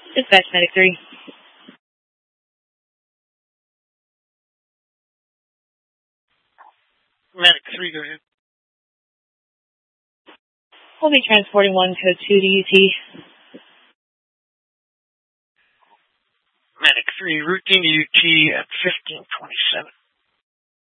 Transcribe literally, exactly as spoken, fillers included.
Dispatch Medic three. Medic three, go ahead. We'll be transporting one code two to U T. Medic three, routine to U T at fifteen twenty-seven.